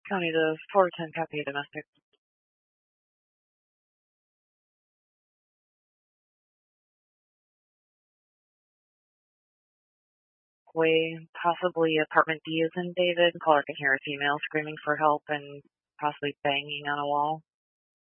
County to 410 copy domestic. Way, possibly apartment D is in David. Caller can hear a female screaming for help and possibly banging on a wall.